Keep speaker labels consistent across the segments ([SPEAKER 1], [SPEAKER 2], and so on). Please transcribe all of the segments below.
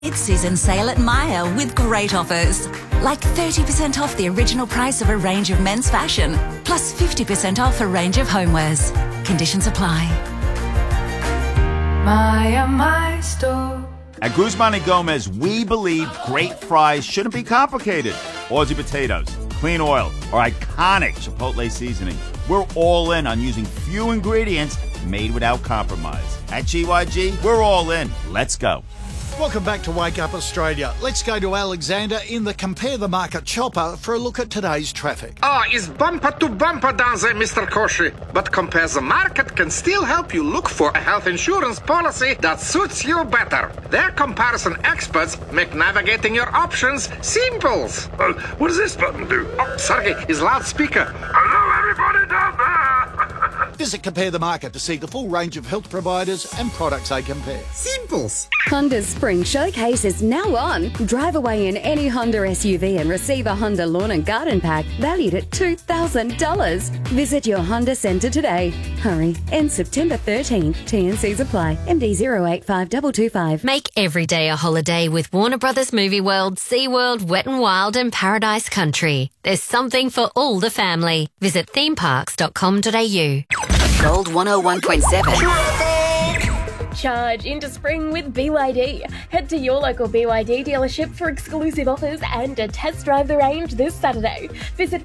[SPEAKER 1] Mid-season sale at Myer with great offers. Like 30% off the original price of a range of men's fashion, plus 50% off a range of homewares. Conditions apply.
[SPEAKER 2] Myer, my store.
[SPEAKER 3] At Guzman y Gomez, we believe great fries shouldn't be complicated. Aussie potatoes, clean oil, or iconic Chipotle seasoning. We're all in on using few ingredients made without compromise. At GYG, we're all in. Let's go.
[SPEAKER 4] Welcome back to Wake Up Australia. Let's go to Alexander in the Compare the Market chopper for a look at today's traffic.
[SPEAKER 5] It's bumper to bumper down there, Mr. Koshi. But Compare the Market can still help you look for a health insurance policy that suits you better. Their comparison experts make navigating your options simple.
[SPEAKER 6] What does this button do?
[SPEAKER 5] Oh, Sergey, is loudspeaker.
[SPEAKER 6] Hello, everybody down there!
[SPEAKER 4] Visit Compare the Market to see the full range of health providers and products they compare.
[SPEAKER 5] Simples.
[SPEAKER 7] Honda's Spring Showcase is now on. Drive away in any Honda SUV and receive a Honda Lawn and Garden Pack valued at $2,000. Visit your Honda Centre today. Hurry. Ends September 13th. TNCs apply. MD 085225.
[SPEAKER 8] Make every day a holiday with Warner Brothers Movie World, SeaWorld, Wet n Wild and Paradise Country. There's something for all the family. Visit themeparks.com.au.
[SPEAKER 1] Gold 101.7.
[SPEAKER 9] Charge into spring with BYD. Head to your local BYD dealership for exclusive offers and a test drive the range this Saturday. Visit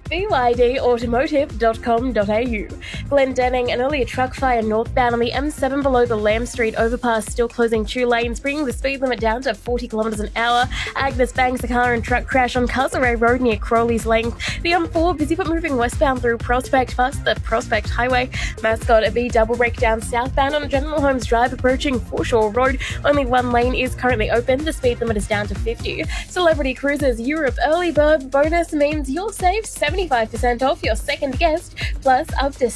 [SPEAKER 9] bydautomotive.com.au. Glendenning, an earlier truck fire northbound on the M7 below the Lamb Street overpass, still closing 2 lanes, bringing the speed limit down to 40 kilometres an hour. Agnes bangs a car and truck crash on Castlereagh Road near Crowley's Length. The M4 busy but moving westbound through Prospect past the Prospect Highway. Mascot, a B double breakdown southbound on General Holmes Drive approaching Foreshore Road. Only 1 lane is currently open. The speed limit is down to 50. Celebrity Cruises Europe early bird bonus means you'll save 75% off your second guest, plus up to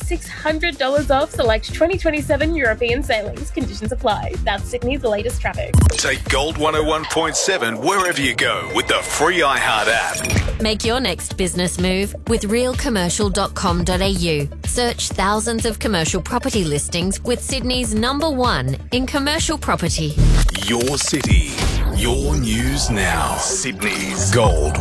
[SPEAKER 9] $600 off select 2027 European sailings. Conditions apply. That's Sydney's latest traffic.
[SPEAKER 10] Take Gold 101.7 wherever you go with the free iHeart app.
[SPEAKER 8] Make your next business move with realcommercial.com.au. Search thousands of commercial property listings with Sydney's #1 in commercial property.
[SPEAKER 10] Your city, your news now. Sydney's Gold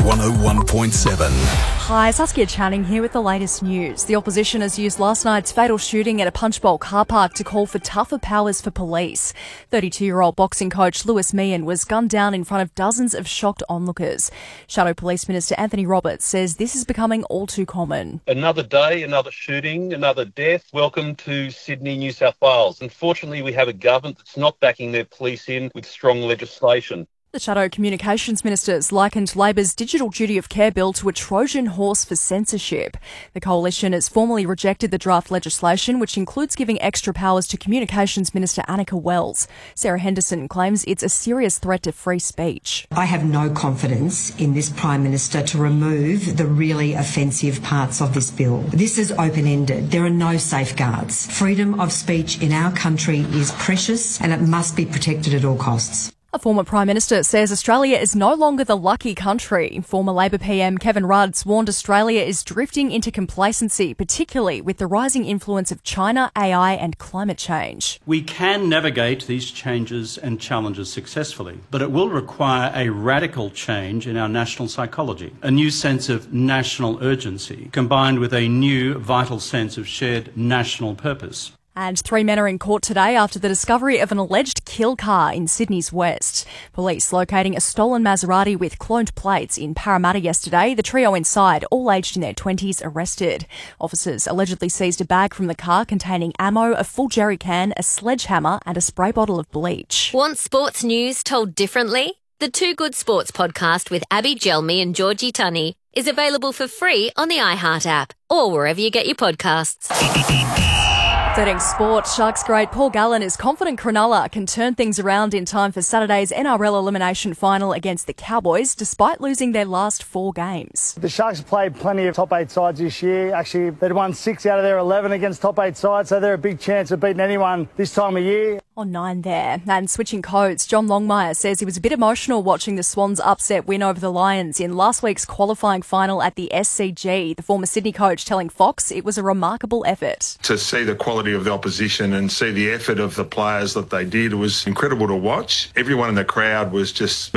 [SPEAKER 10] 101.7.
[SPEAKER 11] Hi, Saskia Channing here with the latest news. The opposition has used last night's fatal shooting at a Punchbowl car park to call for tougher powers for police. 32-year-old boxing coach Lewis Meehan was gunned down in front of dozens of shocked onlookers. Shadow Police Minister Anthony Roberts says this is becoming all too common.
[SPEAKER 12] Another day, another shooting, another death. Welcome to Sydney, New South Wales. Unfortunately, we have a government that's not backing their police in with strong legislation.
[SPEAKER 11] The Shadow Communications Ministers likened Labor's Digital Duty of Care bill to a Trojan horse for censorship. The coalition has formally rejected the draft legislation, which includes giving extra powers to Communications Minister Annika Wells. Sarah Henderson claims it's a serious threat to free speech.
[SPEAKER 13] I have no confidence in this Prime Minister to remove the really offensive parts of this bill. This is open-ended. There are no safeguards. Freedom of speech in our country is precious and it must be protected at all costs.
[SPEAKER 11] A former Prime Minister says Australia is no longer the lucky country. Former Labor PM Kevin Rudd's warned Australia is drifting into complacency, particularly with the rising influence of China, AI and climate change.
[SPEAKER 14] We can navigate these changes and challenges successfully, but it will require a radical change in our national psychology, a new sense of national urgency, combined with a new vital sense of shared national purpose.
[SPEAKER 11] And 3 men are in court today after the discovery of an alleged kill car in Sydney's west. Police locating a stolen Maserati with cloned plates in Parramatta yesterday. The trio inside, all aged in their 20s, arrested. Officers allegedly seized a bag from the car containing ammo, a full jerry can, a sledgehammer and a spray bottle of bleach.
[SPEAKER 8] Want sports news told differently? The Too Good Sports podcast with Abby Gelmi and Georgie Tunney is available for free on the iHeart app or wherever you get your podcasts.
[SPEAKER 11] Setting sport, Sharks great Paul Gallen is confident Cronulla can turn things around in time for Saturday's NRL elimination final against the Cowboys, despite losing their last 4 games.
[SPEAKER 15] The Sharks have played plenty of top 8 sides this year. Actually, they'd won 6 out of their 11 against top 8 sides, so they're a big chance of beating anyone this time of year.
[SPEAKER 11] On 9 there. And switching codes, John Longmire says he was a bit emotional watching the Swans' upset win over the Lions in last week's qualifying final at the SCG. The former Sydney coach telling Fox it was a remarkable effort.
[SPEAKER 16] To see the quality of the opposition and see the effort of the players that they did was incredible to watch. Everyone in the crowd was just